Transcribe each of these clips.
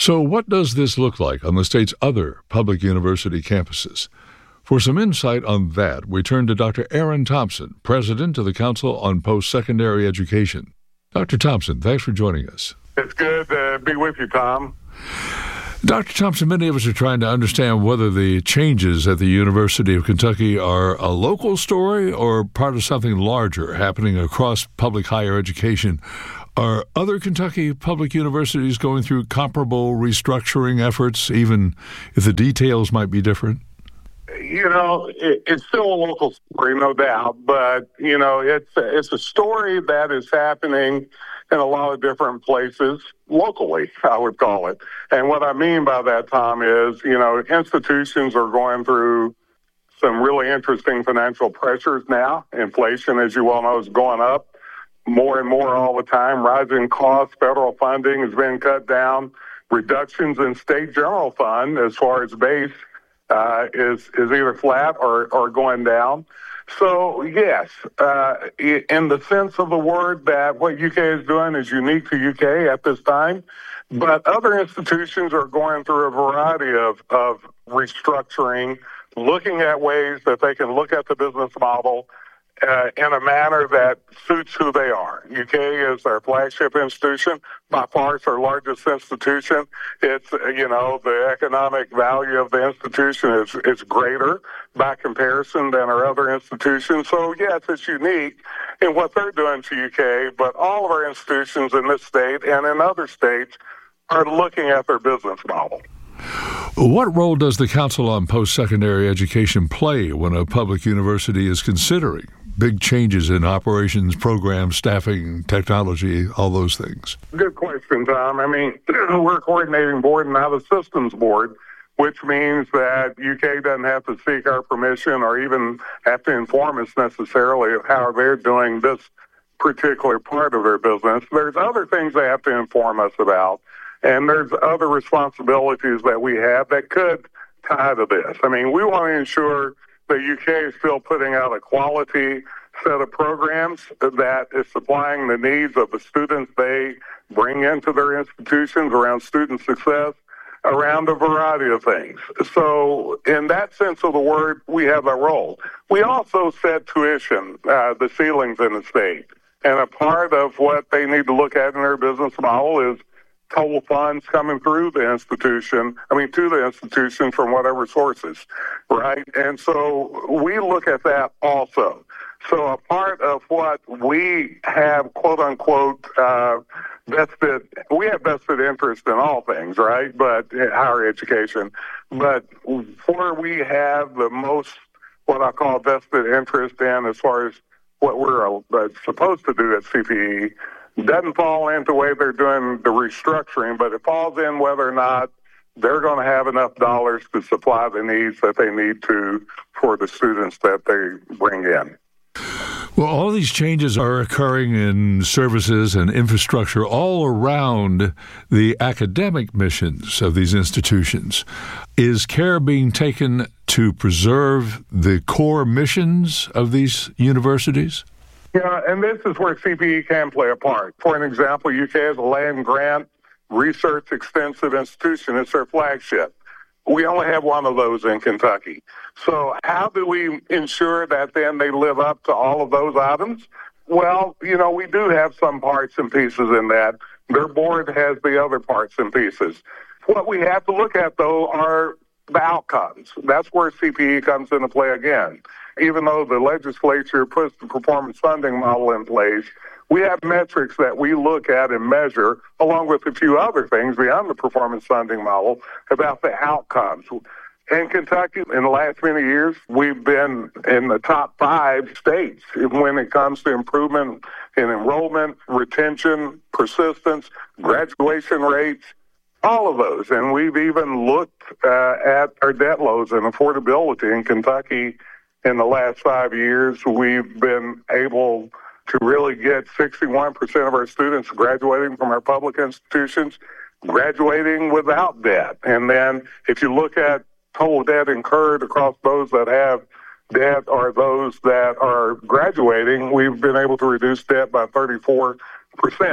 So what does this look like on the state's other public university campuses? For some insight on that, we turn to Dr. Aaron Thompson, president of the Council on Post-Secondary Education. Dr. Thompson, thanks for joining us. It's good to be with you, Tom. Dr. Thompson, many of us are trying to understand whether the changes at the University of Kentucky are a local story or part of something larger happening across public higher education. Are other Kentucky public universities going through comparable restructuring efforts, even if the details might be different? You know, it's still a local story, no doubt, but, you know, it's a story that is happening in a lot of different places locally, I would call it. And what I mean by that, Tom, is, you know, institutions are going through some really interesting financial pressures now. Inflation, as you well know, is going up more and more all the time. Rising costs, federal funding has been cut down. Reductions in state general fund as far as base is either flat or going down. So, yes, in the sense of the word that what UK is doing is unique to UK at this time, but other institutions are going through a variety of restructuring, looking at ways that they can look at the business model in a manner that suits who they are. UK is our flagship institution. By far, it's our largest institution. It's, you know, the economic value of the institution is greater by comparison than our other institutions. So, yes, it's unique in what they're doing to UK, but all of our institutions in this state and in other states are looking at their business model. What role does the Council on Post-Secondary Education play when a public university is considering big changes in operations, programs, staffing, technology, all those things? Good question, Tom. I mean, we're a coordinating board and not a systems board, which means that UK doesn't have to seek our permission or even have to inform us necessarily of how they're doing this particular part of their business. There's other things they have to inform us about, and there's other responsibilities that we have that could tie to this. I mean, we want to ensure the UK is still putting out a quality set of programs that is supplying the needs of the students they bring into their institutions around student success, around a variety of things. So in that sense of the word, we have a role. We also set tuition, the ceilings in the state. And a part of what they need to look at in their business model is total funds coming through the institution, to the institution from whatever sources, right? And so we look at that also. So a part of what we have, quote unquote, vested interest in all things, right? But higher education. But where we have the most, what I call vested interest in as far as what we're supposed to do at CPE, doesn't fall into the way they're doing the restructuring, but it falls in whether or not they're going to have enough dollars to supply the needs that they need to for the students that they bring in. Well, all these changes are occurring in services and infrastructure all around the academic missions of these institutions. Is care being taken to preserve the core missions of these universities? Yeah, and this is where CPE can play a part. For an example, UK is a land-grant, research-extensive institution. It's their flagship. We only have one of those in Kentucky. So how do we ensure that then they live up to all of those items? Well, we do have some parts and pieces in that. Their board has the other parts and pieces. What we have to look at, though, are the outcomes. That's where CPE comes into play again. Even though the legislature puts the performance funding model in place, we have metrics that we look at and measure, along with a few other things beyond the performance funding model, about the outcomes. In Kentucky, in the last many years, we've been in the top 5 states when it comes to improvement in enrollment, retention, persistence, graduation rates, all of those. And we've even looked at our debt loads and affordability in Kentucky. In the last 5 years, we've been able to really get 61% of our students graduating from our public institutions, graduating without debt. And then if you look at total debt incurred across those that have debt or those that are graduating, we've been able to reduce debt by 34%.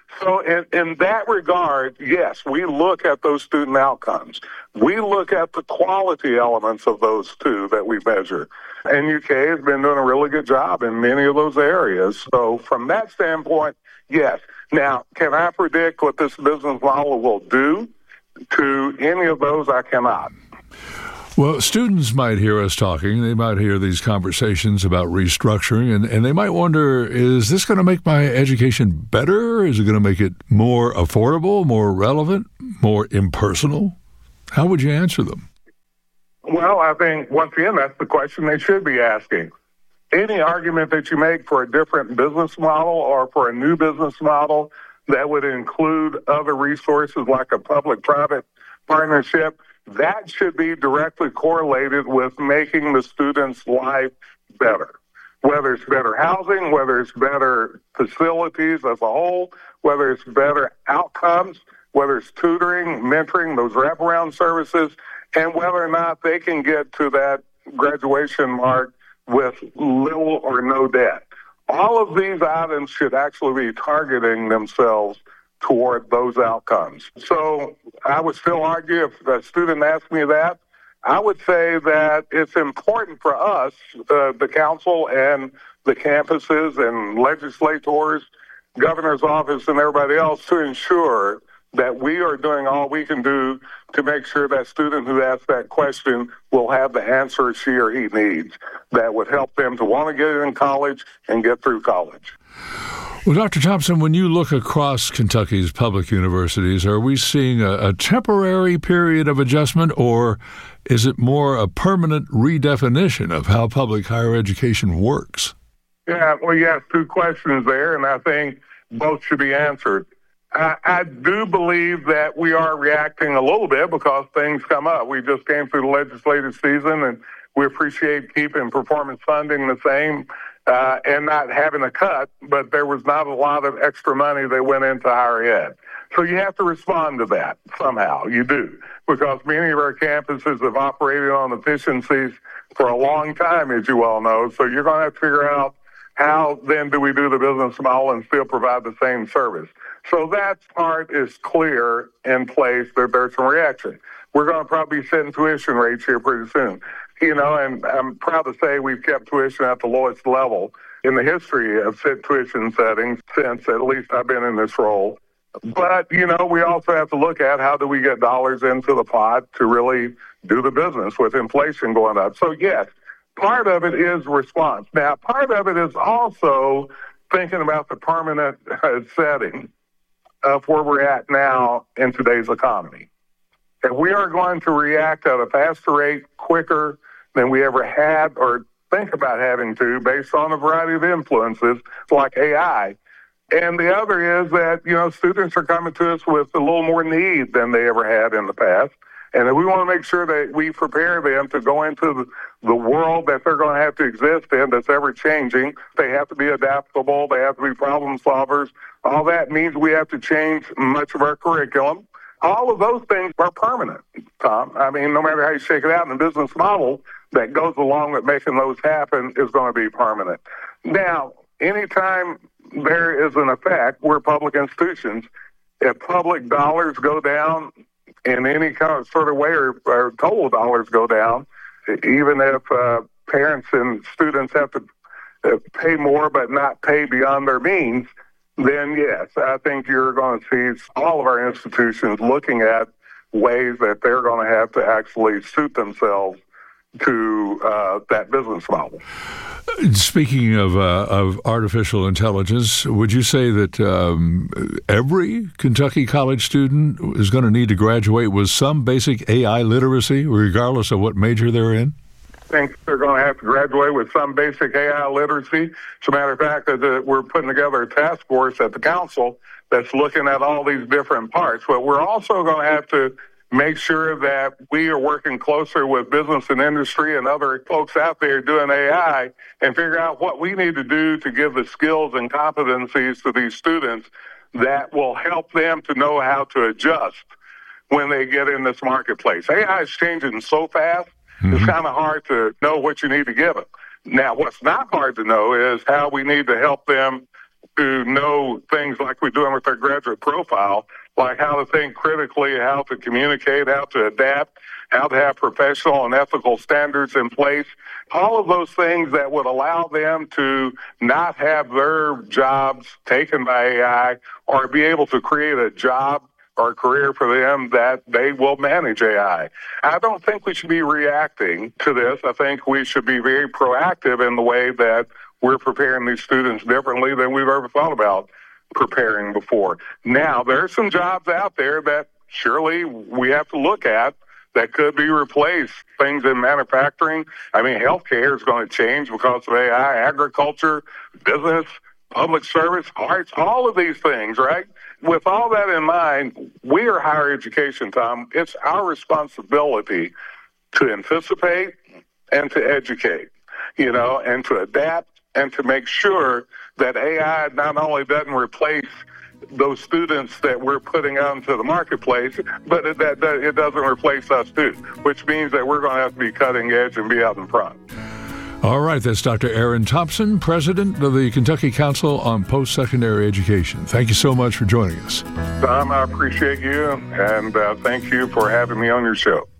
So in that regard, yes, we look at those student outcomes. We look at the quality elements of those two that we measure. And UK has been doing a really good job in many of those areas. So from that standpoint, yes. Now, can I predict what this business model will do to any of those? I cannot. Well, students might hear us talking. They might hear these conversations about restructuring, and they might wonder, is this going to make my education better? Is it going to make it more affordable, more relevant, more impersonal? How would you answer them? Well, I think, once again, that's the question they should be asking. Any argument that you make for a different business model or for a new business model that would include other resources like a public-private partnership, that should be directly correlated with making the student's life better. Whether it's better housing, whether it's better facilities as a whole, whether it's better outcomes, whether it's tutoring, mentoring, those wraparound services, and whether or not they can get to that graduation mark with little or no debt. All of these items should actually be targeting themselves toward those outcomes. So I would still argue, if a student asked me that, I would say that it's important for us, the council and the campuses and legislators, governor's office and everybody else, to ensure that we are doing all we can do to make sure that student who asks that question will have the answer she or he needs that would help them to want to get in college and get through college. Well, Dr. Thompson, when you look across Kentucky's public universities, are we seeing a temporary period of adjustment, or is it more a permanent redefinition of how public higher education works? Yeah, well, you have two questions there, and I think both should be answered. I do believe that we are reacting a little bit because things come up. We just came through the legislative season, and we appreciate keeping performance funding the same and not having a cut, but there was not a lot of extra money that went into higher ed. So you have to respond to that somehow. You do, because many of our campuses have operated on efficiencies for a long time, as you well know. So you're going to have to figure out how then do we do the business model and still provide the same service. So that part is clear in place. There's some reaction. We're going to probably be setting tuition rates here pretty soon. You know, and I'm proud to say we've kept tuition at the lowest level in the history of tuition settings since at least I've been in this role. But, you know, we also have to look at how do we get dollars into the pot to really do the business with inflation going up. So, yes, part of it is response. Now, part of it is also thinking about the permanent setting of where we're at now in today's economy. If we are going to react at a faster rate, quicker than we ever had or think about having to, based on a variety of influences like AI. And the other is that, you know, students are coming to us with a little more need than they ever had in the past. And if we want to make sure that we prepare them to go into the world that they're going to have to exist in that's ever changing, they have to be adaptable, they have to be problem solvers. All that means we have to change much of our curriculum. All of those things are permanent, Tom. I mean, no matter how you shake it out, in the business model that goes along with making those happen is going to be permanent. Now, anytime there is an effect, we're public institutions. If public dollars go down in any kind of sort of way or total dollars go down, even if parents and students have to pay more but not pay beyond their means, then yes, I think you're going to see all of our institutions looking at ways that they're going to have to actually suit themselves to that business model. Speaking of artificial intelligence, would you say that every Kentucky college student is going to need to graduate with some basic AI literacy, regardless of what major they're in? I think they're going to have to graduate with some basic AI literacy. As a matter of fact, we're putting together a task force at the council that's looking at all these different parts. But we're also going to have to make sure that we are working closer with business and industry and other folks out there doing AI and figure out what we need to do to give the skills and competencies to these students that will help them to know how to adjust when they get in this marketplace. AI is changing so fast, it's kind of hard to know what you need to give them. Now, what's not hard to know is how we need to help them to know things like we're doing with our graduate profile, like how to think critically, how to communicate, how to adapt, how to have professional and ethical standards in place, all of those things that would allow them to not have their jobs taken by AI or be able to create a job or a career for them that they will manage AI. I don't think we should be reacting to this. I think we should be very proactive in the way that we're preparing these students differently than we've ever thought about preparing before. Now, there are some jobs out there that surely we have to look at that could be replaced. Things in manufacturing. I mean, healthcare is going to change because of AI, agriculture, business, public service, arts, all of these things, right? With all that in mind, we are higher education, Tom. It's our responsibility to anticipate and to educate, and to adapt and to make sure that AI not only doesn't replace those students that we're putting out into the marketplace, but it doesn't replace us too, which means that we're going to have to be cutting edge and be out in front. All right, that's Dr. Aaron Thompson, president of the Kentucky Council on Post-Secondary Education. Thank you so much for joining us. Tom, I appreciate you, and thank you for having me on your show.